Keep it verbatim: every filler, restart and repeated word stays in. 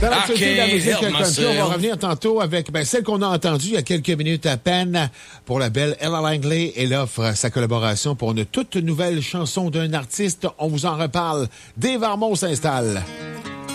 Dans l'actualité de la musique help country, on va myself. revenir tantôt avec ben, celle qu'on a entendue il y a quelques minutes à peine pour la belle Ella Langley. Elle offre sa collaboration pour une toute nouvelle chanson d'un artiste. On vous en reparle. Dave Armand s'installe.